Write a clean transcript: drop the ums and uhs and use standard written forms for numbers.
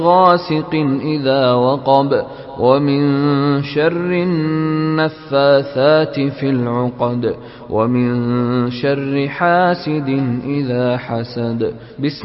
غاسق إذا وقب ومن شر النفاثات في العقد ومن شر حاسد إذا حسد